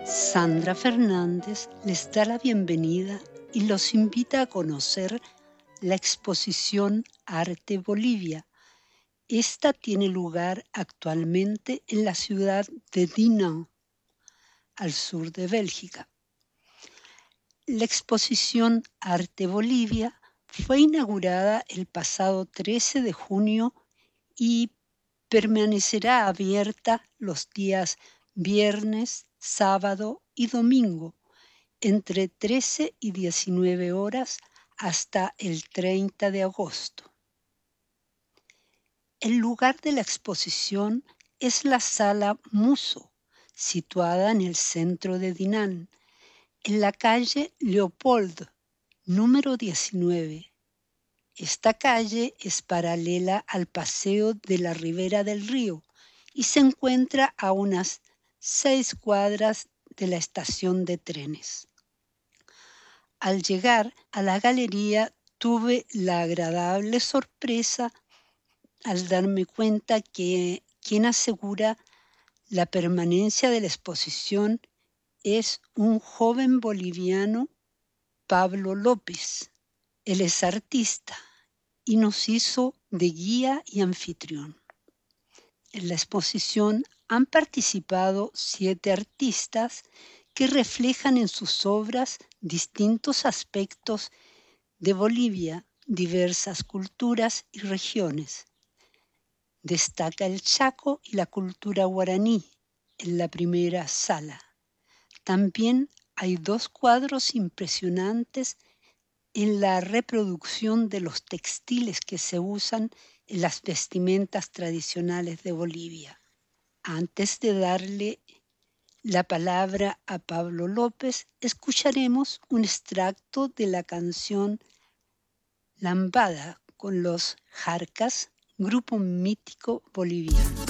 Sandra Fernández les da la bienvenida y los invita a conocer la exposición Arte Bolivia. Esta tiene lugar actualmente en la ciudad de Dinant, al sur de Bélgica. La exposición Arte Bolivia fue inaugurada el pasado 13 de junio y permanecerá abierta los días viernes, sábado y domingo, entre 13 y 19 horas hasta el 30 de agosto. El lugar de la exposición es la Sala Muso, situada en el centro de Dinant, en la calle Leopold, número 19. Esta calle es paralela al Paseo de la Ribera del Río y se encuentra a unas 6 cuadras de la estación de trenes. Al llegar a la galería tuve la agradable sorpresa al darme cuenta que quien asegura la permanencia de la exposición es un joven boliviano, Pablo López. Él es artista y nos hizo de guía y anfitrión. En la exposición han participado 7 artistas que reflejan en sus obras distintos aspectos de Bolivia, diversas culturas y regiones. Destaca el Chaco y la cultura guaraní en la primera sala. También hay 2 cuadros impresionantes en la reproducción de los textiles que se usan en las vestimentas tradicionales de Bolivia. Antes de darle la palabra a Pablo López, escucharemos un extracto de la canción Lambada con los Jarcas, grupo mítico boliviano.